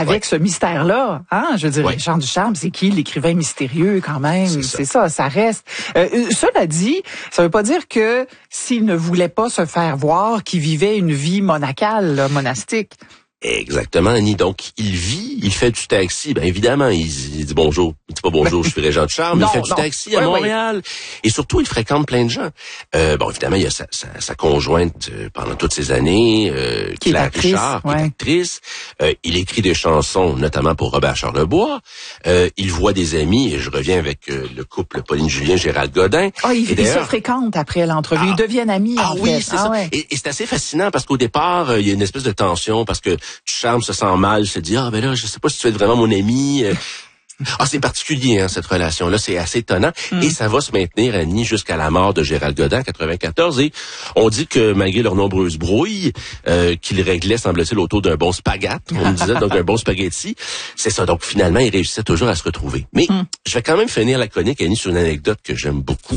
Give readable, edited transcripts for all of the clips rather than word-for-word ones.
avec ce mystère-là. Hein? Je veux dire, Jean Ducharme, c'est qui l'écrivain mystérieux quand même? C'est ça reste. Cela dit, ça veut pas dire que s'il ne voulait pas se faire voir, qu'il vivait une vie monacale, là, monastique. Exactement, Annie. Donc, il fait du taxi. Ben évidemment, il dit bonjour. Il dit pas bonjour, je suis Régent Ducharme. Il fait du taxi à Montréal. Et surtout, il fréquente plein de gens. Bon, évidemment, il y a sa conjointe pendant toutes ces années, Claire Richard, qui est actrice. Il écrit des chansons, notamment pour Robert Charlebois. Il voit des amis, et je reviens avec le couple Pauline Julien, Gérald Godin. Ils se fréquentent après l'entrevue. Ils deviennent amis. Oui, c'est ça. Ouais. Et c'est assez fascinant parce qu'au départ, il y a une espèce de tension parce que Ducharme se sent mal, se dit ben là, je sais pas si tu es vraiment mon ami. C'est particulier, hein, cette relation-là, c'est assez étonnant. Et ça va se maintenir, Annie, jusqu'à la mort de Gérald Godin en 94. Et on dit que malgré leurs nombreuses brouilles, qu'ils réglaient, semble-t-il, autour d'un bon spaghette, on me disait, donc un bon spaghetti, c'est ça. Donc finalement, ils réussissaient toujours à se retrouver. Mais je vais quand même finir la chronique, Annie, sur une anecdote que j'aime beaucoup.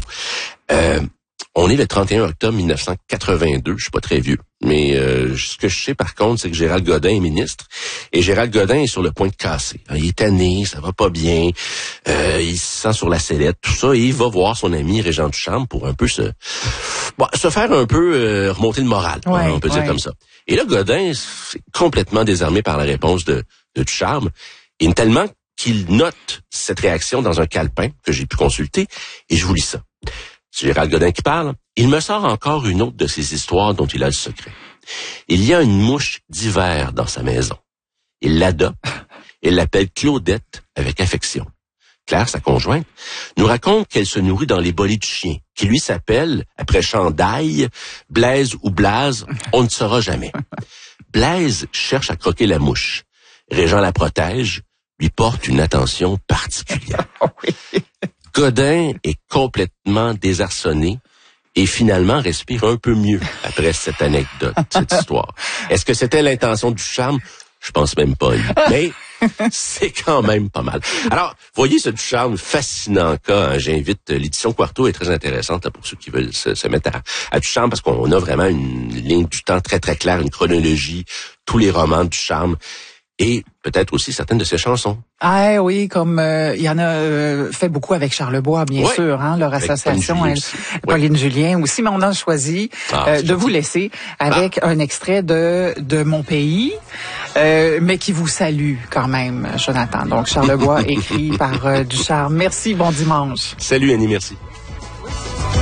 On est le 31 octobre 1982, je suis pas très vieux. Mais ce que je sais par contre, c'est que Gérald Godin est ministre. Et Gérald Godin est sur le point de casser. Il est tanné, ça va pas bien. Il se sent sur la sellette, tout ça. Et il va voir son ami Régent Ducharme pour un peu se faire un peu remonter le moral. On peut dire comme ça. Et là, Godin est complètement désarmé par la réponse de Ducharme. Et tellement qu'il note cette réaction dans un calepin que j'ai pu consulter. Et je vous lis ça. C'est Gérald Godin qui parle. Il me sort encore une autre de ces histoires dont il a le secret. Il y a une mouche d'hiver dans sa maison. Il l'adopte et l'appelle Claudette avec affection. Claire, sa conjointe, nous raconte qu'elle se nourrit dans les bolets du chien, qui lui s'appelle, après Chandail, Blaise ou Blaze, on ne saura jamais. Blaise cherche à croquer la mouche. Régent la protège, lui porte une attention particulière. Godin est complètement désarçonné et finalement respire un peu mieux après cette anecdote, cette histoire. Est-ce que c'était l'intention du Ducharme? Je pense même pas. Mais c'est quand même pas mal. Alors, voyez ce Ducharme fascinant cas. Hein, j'invite l'édition Quarto est très intéressante là, pour ceux qui veulent se mettre à Ducharme parce qu'on a vraiment une ligne du temps très très claire, une chronologie, tous les romans de Ducharme. Et peut-être aussi certaines de ses chansons. Ah oui, comme il y en a fait beaucoup avec Charlebois, bien sûr, hein, leur association, Pauline Julien aussi, mais on a choisi de vous laisser avec un extrait de Mon pays, mais qui vous salue quand même, Jonathan. Donc Charlebois écrit par Ducharme. Merci, bon dimanche. Salut Annie, merci.